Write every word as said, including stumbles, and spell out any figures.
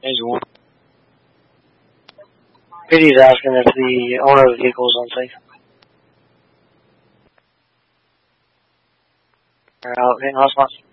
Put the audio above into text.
There's one. Pity's asking if the owner of the vehicle is on site. Alright, okay, last one.